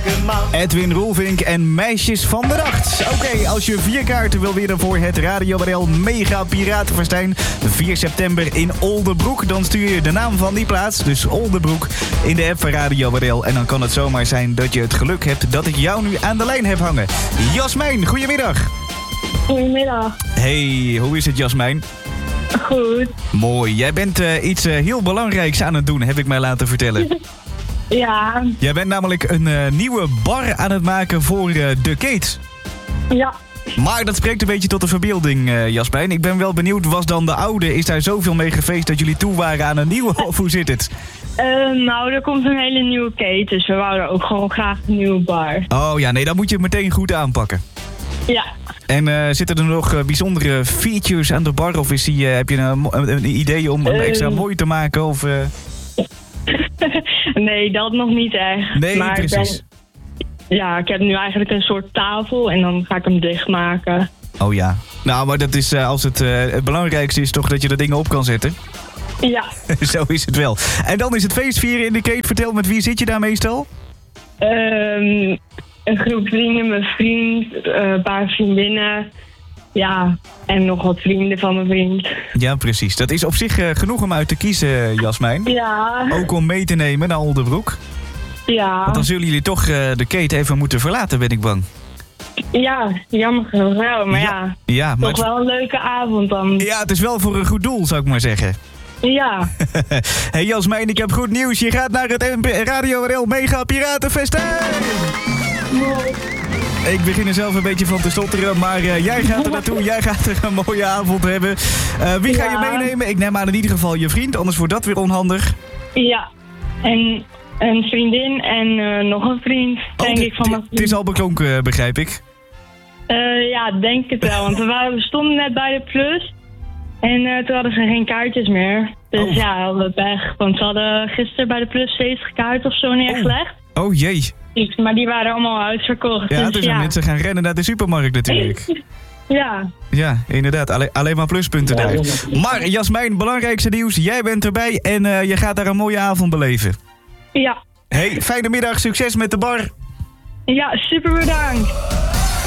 Edwin Roelvink en Meisjes van de Nacht. Oké, als je 4 kaarten wil winnen voor het Radio Brel Mega Piratenfestijn 4 september in Oldebroek, dan stuur je de naam van die plaats, dus Oldebroek, in de app van Radio Brel. En dan kan het zomaar zijn dat je het geluk hebt dat ik jou nu aan de lijn heb hangen. Jasmijn, goedemiddag. Goedemiddag. Hey, hoe is het, Jasmijn? Goed. Mooi, jij bent iets heel belangrijks aan het doen, heb ik mij laten vertellen. Ja. Jij bent namelijk een nieuwe bar aan het maken voor de Kate. Ja. Maar dat spreekt een beetje tot de verbeelding, Jasmijn. Ik ben wel benieuwd, was dan de oude? Is daar zoveel mee gefeest dat jullie toe waren aan een nieuwe? Of hoe zit het? Nou, er komt een hele nieuwe Kate, dus we wouden ook gewoon graag een nieuwe bar. Oh ja, nee, dan moet je het meteen goed aanpakken. Ja. En zitten er nog bijzondere features aan de bar? Of heb je een idee om hem extra mooi te maken? Of, Nee, dat nog niet echt. Nee, maar precies. Ik heb nu eigenlijk een soort tafel en dan ga ik hem dichtmaken. Oh ja. Nou, maar dat is als het belangrijkste is toch dat je er dingen op kan zetten? Ja. Zo is het wel. En dan is het feestvieren in de Kate. Vertel, met wie zit je daar meestal? Een groep vrienden, mijn vriend, een paar vriendinnen. Ja, en nog wat vrienden van mijn vriend. Ja, precies. Dat is op zich genoeg om uit te kiezen, Jasmijn. Ja. Ook om mee te nemen naar Oldebroek. Ja. Want dan zullen jullie toch de Kate even moeten verlaten, ben ik bang. Ja, jammer genoeg wel. Maar ja, maar toch wel een leuke avond dan. Ja, het is wel voor een goed doel, zou ik maar zeggen. Ja. Hey Jasmijn, ik heb goed nieuws. Je gaat naar het Radio RL Mega Piratenfestijn. Mooi. Ik begin er zelf een beetje van te stotteren, maar jij gaat er naartoe. Jij gaat er een mooie avond hebben. Wie ga je meenemen? Ik neem aan in ieder geval je vriend, anders wordt dat weer onhandig. Ja, en een vriendin en nog een vriend, denk ik, van mijn vriend. Het is al beklonken, begrijp ik. Ja, denk het wel, want we stonden net bij de Plus en toen hadden ze geen kaartjes meer. Dus ja, hadden we pech, want ze hadden gisteren bij de Plus 70 kaarten of zo neergelegd. Oh jee. Maar die waren allemaal uitverkocht. Ja, dus mensen gaan rennen naar de supermarkt natuurlijk. Ja. Ja, inderdaad. Alleen maar pluspunten daar. Maar Jasmijn, belangrijkste nieuws. Jij bent erbij en je gaat daar een mooie avond beleven. Ja. Hey, fijne middag. Succes met de bar. Ja, super bedankt.